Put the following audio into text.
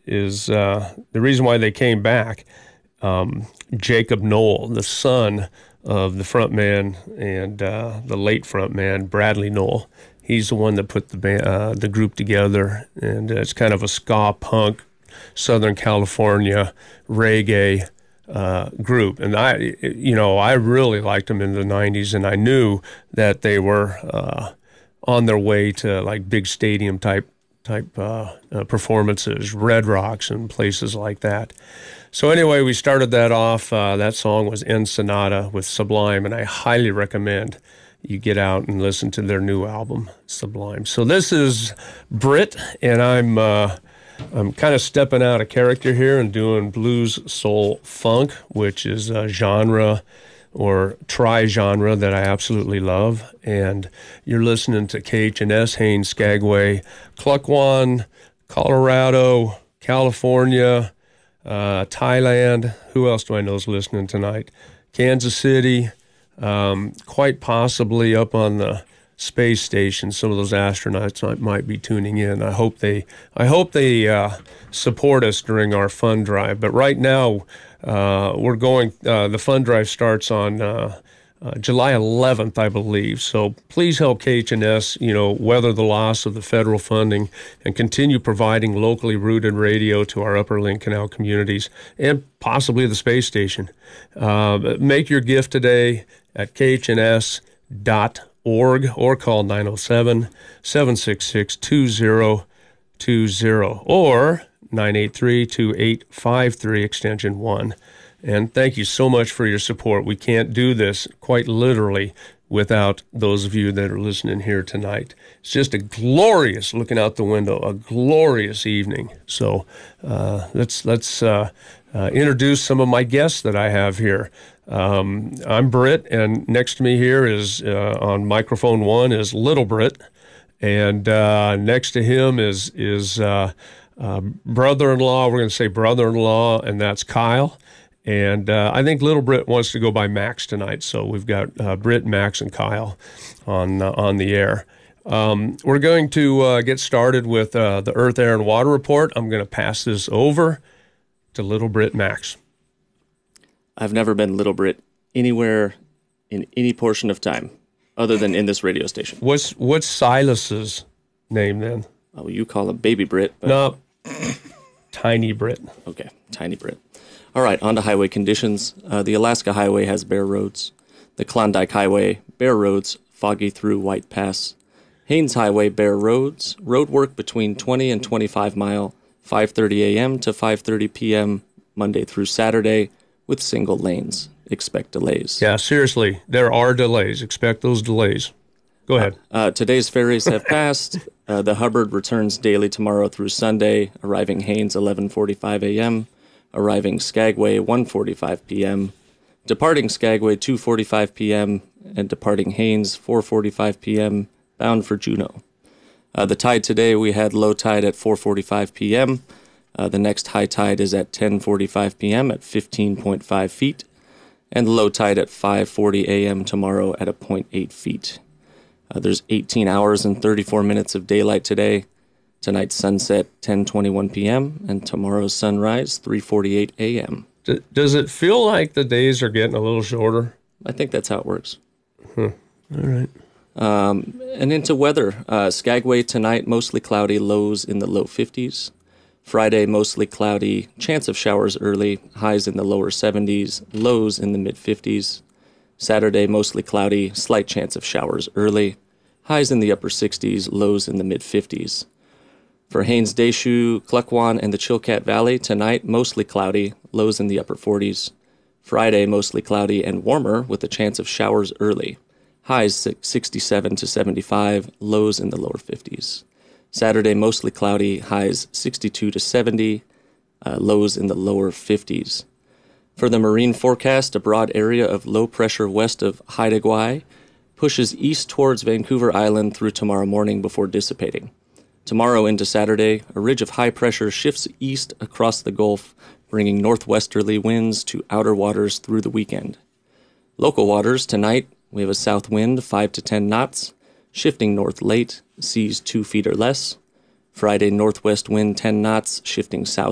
the reason why they came back. Jacob Knoll, the son of the frontman and the late frontman Bradley Knoll, he's the one that put the group together, and it's kind of a ska punk, Southern California reggae group. And I really liked them in the '90s, and I knew that they were on their way to like big stadium type performances, Red Rocks and places like that. So anyway, we started that off. That song was Ensenada with Sublime, and I highly recommend you get out and listen to their new album, Sublime. So this is Brit, and I'm kind of stepping out of character here and doing blues, soul, funk, which is a genre or tri-genre that I absolutely love. And you're listening to KHNS, Haines, Skagway, Klukwan, Colorado, California, Thailand. Who else do I know is listening tonight? Kansas City, quite possibly up on the space station. Some of those astronauts might be tuning in. I hope they support us during our fund drive. But right now, we're going. The fund drive starts on July 11th, I believe. So please help KHNS, weather the loss of the federal funding and continue providing locally rooted radio to our Upper Link Canal communities and possibly the space station. Make your gift today at khns.org or call 907-766-2020 or 983-2853 extension 1. And thank you so much for your support. We can't do this quite literally without those of you that are listening here tonight. It's just a glorious, looking out the window, a glorious evening. So let's introduce some of my guests that I have here. I'm Britt, and next to me here is on microphone 1 is Little Britt, and next to him is brother-in-law. We're going to say brother-in-law, and that's Kyle. And I think Little Britt wants to go by Max tonight, so we've got Britt, Max, and Kyle on the air. We're going to get started with the Earth, Air, and Water Report. I'm going to pass this over to Little Britt, Max. I've never been Little Britt anywhere in any portion of time other than in this radio station. What's Silas's name then? Oh, you call him Baby Britt. But... No, Tiny Britt. Okay, Tiny Britt. All right, on to highway conditions. The Alaska Highway has bare roads. The Klondike Highway, bare roads, foggy through White Pass. Haines Highway, bare roads. Road work between 20 and 25 mile, 5:30 a.m. to 5:30 p.m. Monday through Saturday with single lanes. Expect delays. Yeah, seriously, there are delays. Expect those delays. Go ahead. Today's ferries have passed. The Hubbard returns daily tomorrow through Sunday, arriving Haines 11:45 a.m., arriving Skagway 1:45 p.m., departing Skagway 2:45 p.m., and departing Haines 4:45 p.m., bound for Juneau. The tide today, we had low tide at 4:45 p.m. The next high tide is at 10:45 p.m. at 15.5 feet, and low tide at 5:40 a.m. tomorrow at 0.8 feet. There's 18 hours and 34 minutes of daylight today. Tonight's sunset, 10:21 p.m., and tomorrow's sunrise, 3:48 a.m. Does it feel like the days are getting a little shorter? I think that's how it works. All right. And into weather. Skagway tonight, mostly cloudy, lows in the low 50s. Friday, mostly cloudy, chance of showers early, highs in the lower 70s, lows in the mid-50s. Saturday, mostly cloudy, slight chance of showers early, highs in the upper 60s, lows in the mid-50s. For Haines, Deschutes, Klukwan, and the Chilkat Valley, tonight, mostly cloudy, lows in the upper 40s. Friday, mostly cloudy and warmer with a chance of showers early, highs 67 to 75, lows in the lower 50s. Saturday, mostly cloudy, highs 62 to 70, lows in the lower 50s. For the marine forecast, a broad area of low pressure west of Haida Gwaii pushes east towards Vancouver Island through tomorrow morning before dissipating. Tomorrow into Saturday, a ridge of high pressure shifts east across the Gulf, bringing northwesterly winds to outer waters through the weekend. Local waters tonight, we have a south wind 5 to 10 knots, shifting north late, seas 2 feet or less. Friday, northwest wind 10 knots, shifting south